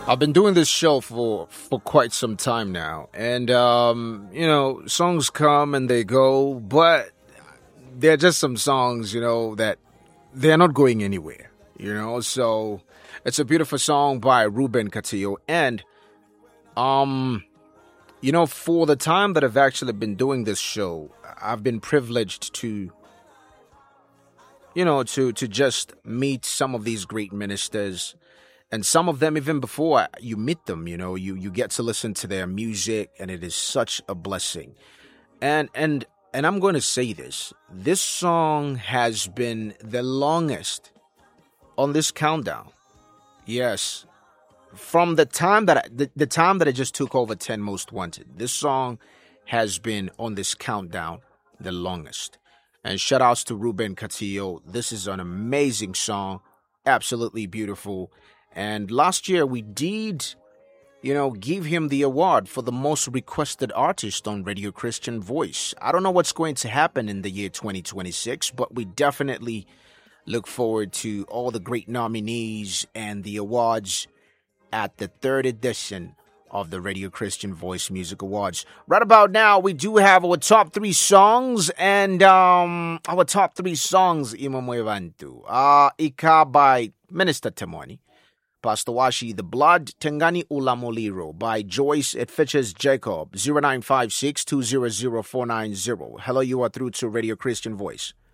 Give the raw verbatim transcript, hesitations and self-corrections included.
I've been doing this show for for quite some time now, and um, you know, songs come and they go, but there are just some songs, you know, that they're not going anywhere. You know, so it's a beautiful song by Ruben Castillo, and um, you know, for the time that I've actually been doing this show, I've been privileged to, you know, to to just meet some of these great ministers. And some of them, even before you meet them, you know, you, you get to listen to their music, and it is such a blessing. And and and I'm going to say this: this song has been the longest on this countdown. Yes, from the time that I, the, the time that I just took over ten Most Wanted, this song has been on this countdown the longest. And shout outs to Ruben Castillo. This is an amazing song, absolutely beautiful. And last year we did, you know, give him the award for the most requested artist on Radio Christian Voice. I don't know what's going to happen in the year twenty twenty-six, but we definitely look forward to all the great nominees and the awards at the third edition of the Radio Christian Voice Music Awards. Right about now, we do have our top three songs, and um, our top three songs, Imamwevantu. Uh, Ika by Minister Temoni. Pastor Washi, The Blood, Tengani Ulamoliro by Joyce. It features Jacob, zero nine five six two zero zero four nine zero. Hello, you are through to Radio Christian Voice.